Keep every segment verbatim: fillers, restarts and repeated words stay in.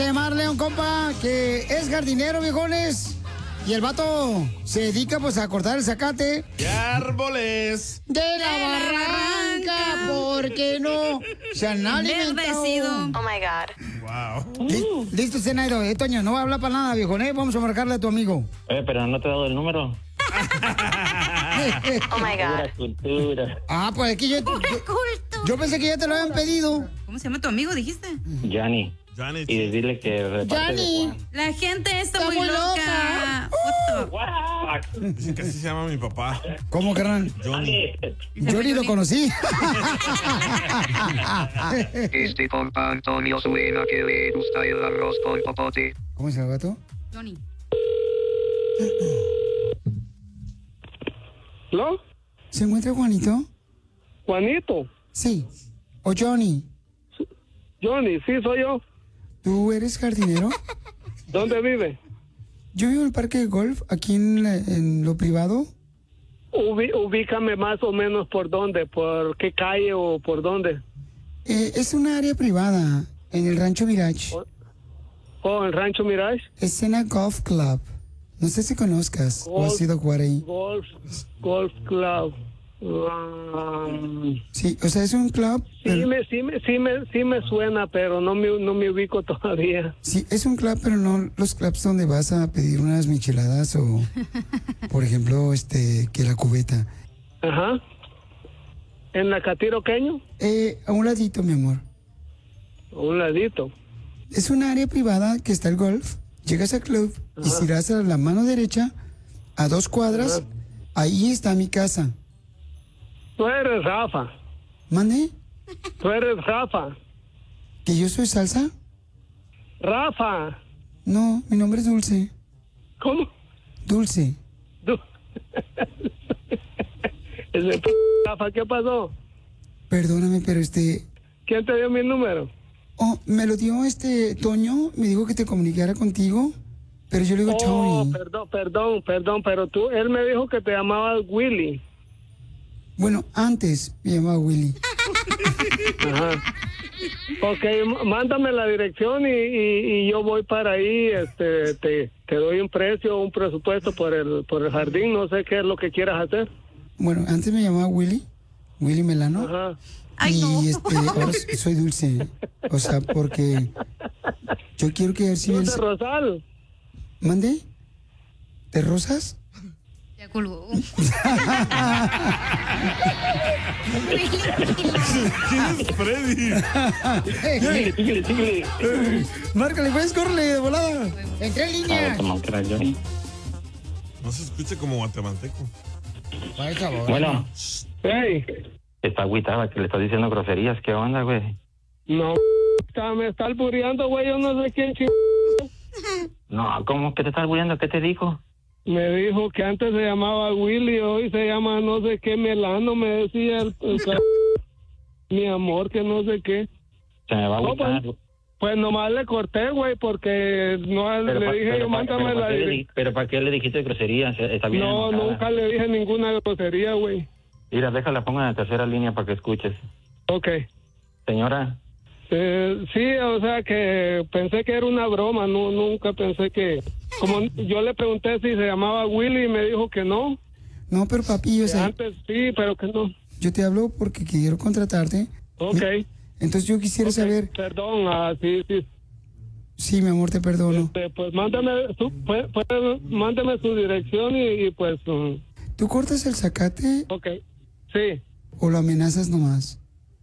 llamarle a un compa que es jardinero, viejones. Y el vato se dedica pues a cortar el zacate. ¡Qué árboles! De la barranca, ¿por qué no? Se han alimentado. Oh my God. Wow. Li- Listo, Zenairo. Eh, Toño, no va a hablar para nada, viejo, ¿eh? Vamos a marcarle a tu amigo. Eh, pero no te he dado el número. Oh my God. Cultura. Ah, pues es que yo, yo, yo pensé que ya te lo habían pedido. ¿Cómo se llama tu amigo, dijiste? Johnny. Johnny. Y decirle que... de parte de Johnny. Juan. La gente está, Está muy muy loca. What the- Dicen que así se llama mi papá. ¿Cómo, carnal? Johnny. Yo ni lo conocí. Este compa Antonio suena que le gusta el arroz con popote. ¿Cómo se llama el vato? Johnny. ¿No? ¿Se encuentra Juanito? Juanito. Sí. ¿O Johnny? Johnny, sí, soy yo. ¿Tú eres jardinero? ¿Dónde vive? Yo vivo en el parque de golf, aquí en, la- en lo privado. Ubi- ubícame más o menos por dónde, por qué calle o por dónde. Eh, es una área privada en el Rancho Mirage. Oh, en Rancho Mirage. Escena Golf Club. No sé si conozcas o has Golf- ido a jugar ahí. Golf, Golf Club. Um, Sí, o sea, es un club. sí, pero- me, sí, me, sí, me, sí me suena, pero no me, no me ubico todavía. Sí, es un club, pero no los clubs donde vas a pedir unas micheladas o, por ejemplo, este, que la cubeta. Ajá. ¿En la Catiroqueño? Eh, a un ladito, mi amor. A un ladito. Es un área privada que está el golf. Llegas al club y si das a la mano derecha, a dos cuadras, ahí está mi casa. Tú eres Rafa. ¿Mande? Tú eres Rafa. ¿Que yo soy salsa? Rafa. No, mi nombre es Dulce. ¿Cómo? Dulce. Du- Ese p- Rafa, ¿qué pasó? Perdóname, pero este... ¿Quién te dio mi número? Oh, me lo dio este Toño, me dijo que te comunicara contigo, pero yo le digo Oh, Tony. perdón, perdón, perdón, pero tú, él me dijo que te llamabas Willy. Bueno, antes me llamaba Willy. Ajá. Ok, m- mándame la dirección y, y, y yo voy para ahí, este, te, te doy un precio, un presupuesto por el, por el jardín, no sé qué es lo que quieras hacer. Bueno, antes me llamaba Willy, Willy Melano. Ajá. Ay, y no. este, ahora soy Dulce. O sea, porque yo quiero que ver si... ¿Tú el- de Rosal? ¿Mande? ¿De rosas? Ya colgó. ¿Quién es Freddy? Síguele, síguele, síguele. Márcale, pues, córrele de volada. Entré en A ver, línea. toma, que era Johnny. No se escucha como guatemalteco. Ay, cabrón. Bueno, Hey, está agüitada que le estás diciendo groserías. ¿Qué onda, güey? no, está, me está albureando, güey, yo no sé quién ching... No, ¿cómo que te estás albureando? ¿Qué te dijo? Me dijo que antes se llamaba Willy, hoy se llama no sé qué Melano, me decía el, el ca- mi amor, que no sé qué. Se me va a No, agüitar. pues, pues nomás le corté, güey, porque no le pa- dije, yo pa- mándame pero la ¿para qué le dirección. di- Pero ¿para qué le dijiste groserías? Está bien No, enojada. nunca le dije ninguna grosería, güey. Mira, déjala, ponga en la tercera línea para que escuches. Ok. Señora, Eh, sí, o sea que pensé que era una broma, no, nunca pensé que... Como yo le pregunté si se llamaba Willy y me dijo que no. No, pero papi, o Que sea, antes sí, pero que no. yo te hablo porque quiero contratarte. Ok. Entonces yo quisiera Ok, saber... Perdón, ah, sí, sí. Sí, mi amor, te perdono. Este, pues mándame su, pues, pues, mándame su dirección y, y pues... um, ¿Tú cortas el zacate ok. Sí. o lo amenazas nomás?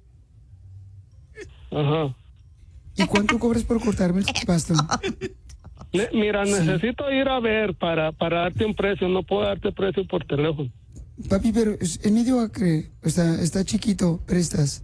Ajá. ¿Y cuánto cobras por cortarme el pasto? Ne- Mira, necesito ir a ver para, para darte un precio. No puedo darte precio por teléfono. Papi, pero es, es medio acre. O sea, está chiquito, prestas.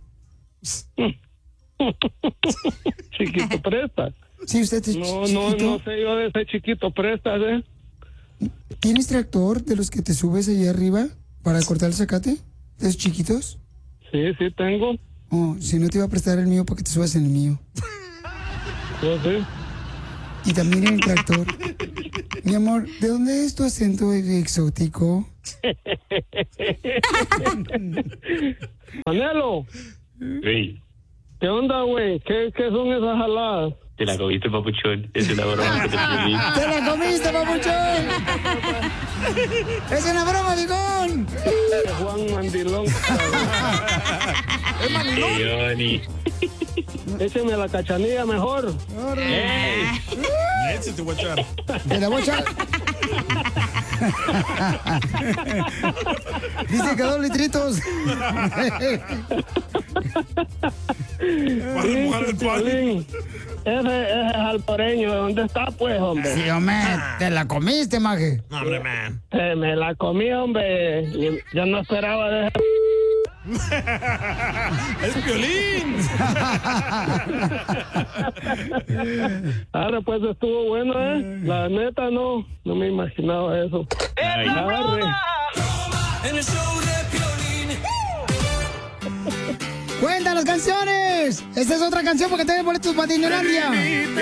Chiquito, presta. Sí, usted es No, ch- no, chiquito. no sé yo de ese chiquito, prestas, ¿eh? ¿Tienes tractor de los que te subes allá arriba para cortar el zacate? ¿De esos chiquitos? Sí, sí tengo. Oh, si no te iba a prestar el mío para que te subas en el mío. Yo sí. Y también en el tractor. Mi amor, ¿de dónde es tu acento exótico? Manelo, sí. ¿qué onda, güey? ¿Qué, ¿Qué son esas jaladas? Te la comiste, papuchón. Es una broma que te pedí. ¡Te la comiste, papuchón! ¡Es una broma, Bigón! Juan Mandilón. Hey, Johnny. Écheme la cachanilla mejor. ¡Ey! Leche te voy a echar. ¡Te la voy a echar! Dice que dos litritos. Para remojar el pan. Piolín, ese, ese es alporeño. ¿Dónde está, pues, hombre? Sí, hombre, te la comiste, maje. No, hombre, man. Eh, me la comí, hombre. Y yo no esperaba de ese... ¡Es Piolín! Ahora, pues, estuvo bueno, ¿eh? La neta, no. No me imaginaba eso. Ay, Agarre. ¡Cuéntanos canciones! Esta es otra canción porque te boletos para Disneylandia.